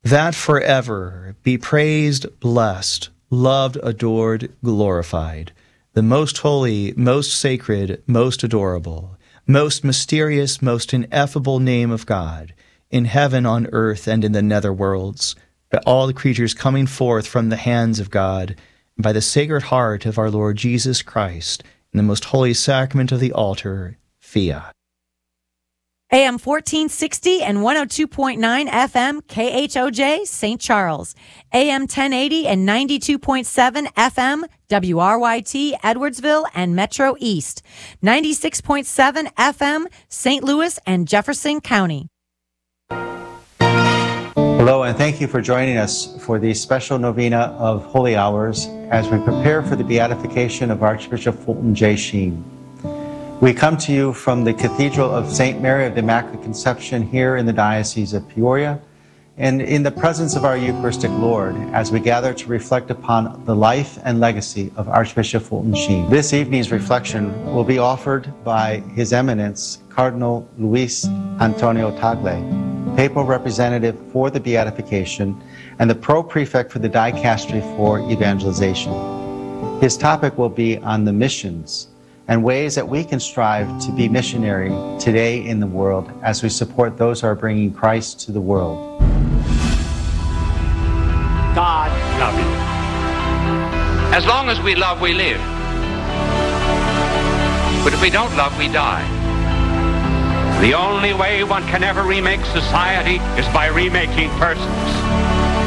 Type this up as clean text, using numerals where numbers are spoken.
that forever be praised, blessed, loved, adored, glorified, the most holy, most sacred, most adorable, most mysterious, most ineffable name of God, in heaven, on earth, and in the nether worlds, by all the creatures coming forth from the hands of God, and by the Sacred Heart of our Lord Jesus Christ, in the most holy sacrament of the altar, Fiat. AM 1460 and 102.9 FM KHOJ St. Charles. AM 1080 and 92.7 FM WRYT Edwardsville and Metro East. 96.7 FM St. Louis and Jefferson County. Hello, and thank you for joining us for the special novena of Holy Hours as we prepare for the beatification of Archbishop Fulton J. Sheen. We come to you from the Cathedral of St. Mary of the Immaculate Conception here in the Diocese of Peoria, and in the presence of our Eucharistic Lord as we gather to reflect upon the life and legacy of Archbishop Fulton Sheen. This evening's reflection will be offered by His Eminence, Cardinal Luis Antonio Tagle, Papal Representative for the Beatification and the Pro-Prefect for the Dicastery for Evangelization. His topic will be on the missions and ways that we can strive to be missionary today in the world as we support those who are bringing Christ to the world. God love you. As long as we love, we live. But if we don't love, we die. The only way one can ever remake society is by remaking persons.